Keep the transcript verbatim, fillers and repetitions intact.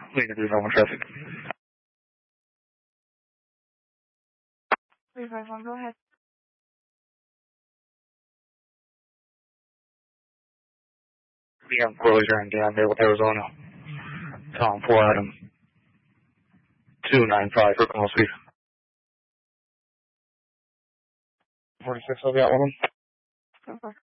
We can do normal traffic. three five one, go ahead. We have closure in Glendale, Arizona. Tom four Adam. two nine five for call speed. forty-six, I'll be out with him. Go for it.